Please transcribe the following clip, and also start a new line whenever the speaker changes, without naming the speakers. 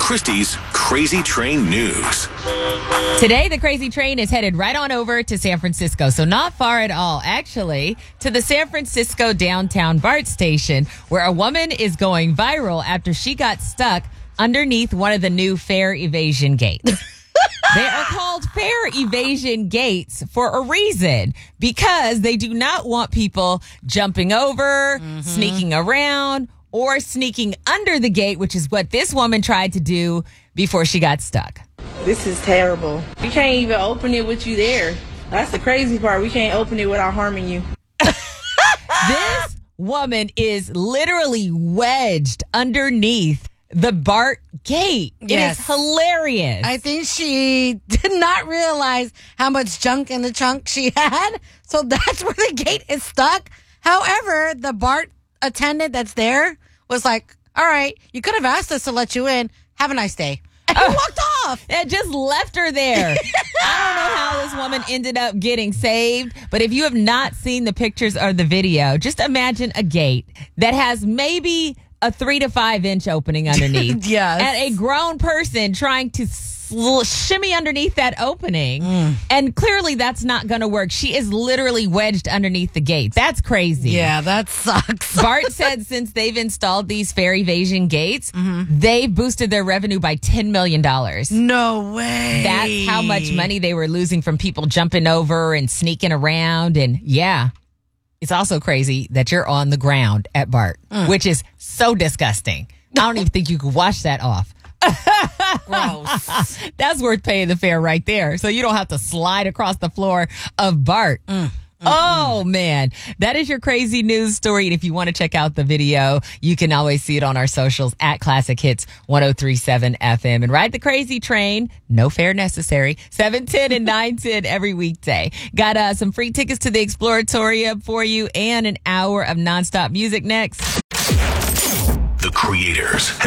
Christy's Crazy Train News.
Today, the Crazy Train is headed right on over to San Francisco. So not far at all, actually, to the San Francisco downtown BART station, where a woman is going viral after she got stuck underneath one of the new fare evasion gates. They are called fare evasion gates for a reason, because they do not want people jumping over, sneaking around, or sneaking under the gate, which is what this woman tried to do before she got stuck.
This is terrible. We can't even open it with you there. That's the crazy part. We can't open it without harming you.
This woman is literally wedged underneath the BART gate.
Yes.
It is hilarious.
I think she did not realize how much junk in the trunk she had. So that's where the gate is stuck. However, the BART attendant that's there was like, all right, you could have asked us to let you in. Have a nice day. And he walked off.
It just left her there. I don't know how this woman ended up getting saved, but if you have not seen the pictures or the video, just imagine a gate that has maybe a 3 to 5 inch opening underneath.
Yes.
And a grown person trying to shimmy underneath that opening. And clearly that's not going to work. She is literally wedged underneath the gate. That's crazy.
Yeah, that sucks.
BART said since they've installed these fare evasion gates, they've boosted their revenue by $10 million.
No way.
That's how much money they were losing from people jumping over and sneaking around. And yeah, it's also crazy that you're on the ground at BART, which is so disgusting. I don't even think you could wash that off.
Gross.
That's worth paying the fare right there. So you don't have to slide across the floor of BART. Oh, man. That is your crazy news story. And if you want to check out the video, you can always see it on our socials at Classic Hits 1037 FM. And ride the Crazy Train. No fare necessary. 7:10 and 9:10 every weekday. Got some free tickets to the Exploratorium for you and an hour of nonstop music next.
The creators